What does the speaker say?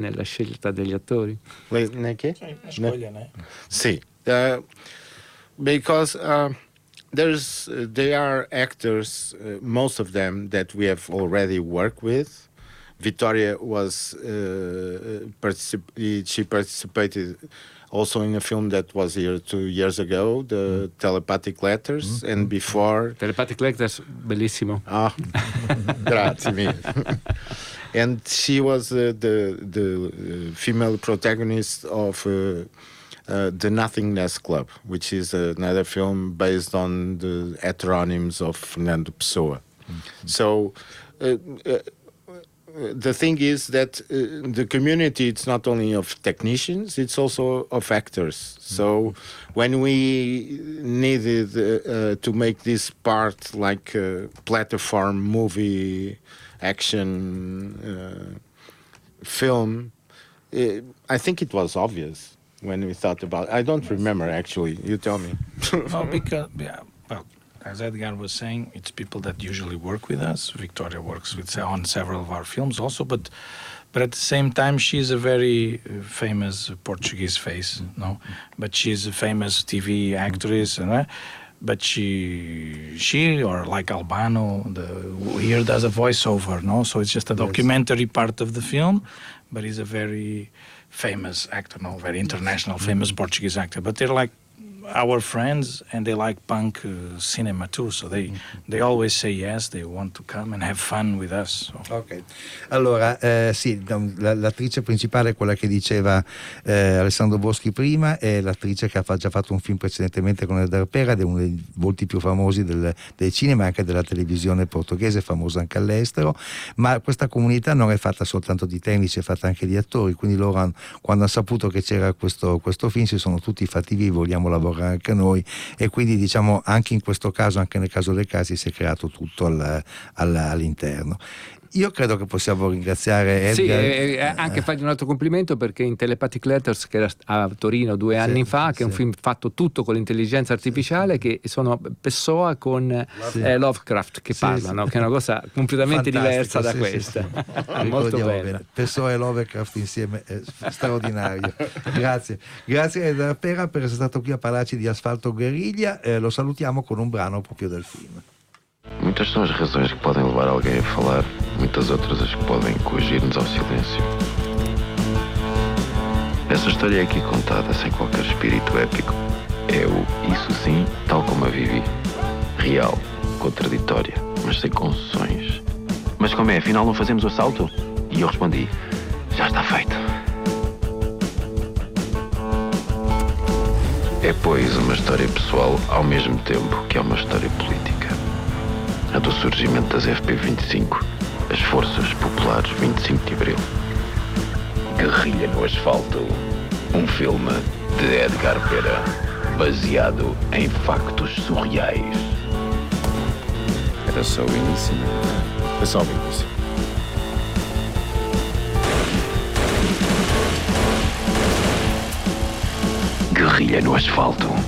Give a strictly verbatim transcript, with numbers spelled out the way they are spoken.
nella scelta degli attori? Che? Escolha, né? Sì, uh, because uh, there's uh, they are actors, uh, most of them that we have already worked with. Victoria was uh, particip- she participated also in a film that was here two years ago, the mm. Telepathic Letters, mm-hmm. and before Telepathic Letters, bellissimo. Ah, grazie mille. And she was uh, the the uh, female protagonist of uh, uh, The Nothingness Club, which is another film based on the heteronyms of Fernando Pessoa. Mm-hmm. So. Uh, uh, The thing is that uh, the community, it's not only of technicians, it's also of actors. So when we needed uh, uh, to make this part like a platform movie action uh, film, uh, I think it was obvious when we thought about it. I don't remember, actually. You tell me. Well, because, yeah, well, as Edgar was saying, it's people that usually work with us. Victoria works with on several of our films also, but but at the same time, she's a very famous Portuguese face, no? But she's a famous T V actress, uh, but she she or like Albano, the here does a voiceover, no? So it's just a documentary part of the film, but he's a very famous actor, no? Very international, famous Portuguese actor. But they're like our friends, and they like punk uh, cinema too, so they they always say yes, they want to come and have fun with us. So. Ok, allora eh, sì, l'attrice principale è quella che diceva eh, Alessandro Boschi prima, è l'attrice che ha già fatto un film precedentemente con Edgar Pera ed è uno dei volti più famosi del, del cinema e anche della televisione portoghese, famosa anche all'estero, ma questa comunità non è fatta soltanto di tecnici, è fatta anche di attori, quindi loro han, quando hanno saputo che c'era questo, questo film si sono tutti fatti vivi, vogliamo lavorare anche noi, e quindi diciamo anche in questo caso, anche nel caso dei casi, si è creato tutto al, al, all'interno. Io credo che possiamo ringraziare Edgar. Sì, e anche fargli un altro complimento, perché in Telepathic Letters, che era a Torino due anni sì, fa, che sì. è un film fatto tutto con l'intelligenza artificiale, che sono Pessoa con sì. eh, Lovecraft che sì, parlano, sì. che è una cosa completamente diversa da sì, questa. Sì. Molto bella. Pessoa e Lovecraft insieme è straordinario. Grazie. Grazie a Edgar Pera per essere stato qui a parlarci di Asfalto Guerriglia. Eh, lo salutiamo con un brano proprio del film. Muitas são as razões que podem levar alguém a falar, muitas outras as que podem coagir-nos ao silêncio. Essa história é aqui contada sem qualquer espírito épico. É o isso sim, tal como a vivi. Real, contraditória, mas sem concessões. Mas como é, afinal não fazemos o assalto? E eu respondi, já está feito. É, pois, uma história pessoal ao mesmo tempo que é uma história política. A do surgimento das F P vinte e cinco, as Forças Populares vinte e cinco de Abril. Guerrilha no Asfalto, um filme de Edgar Pera, baseado em factos surreais. Era só o início, foi só o início. Guerrilha no Asfalto.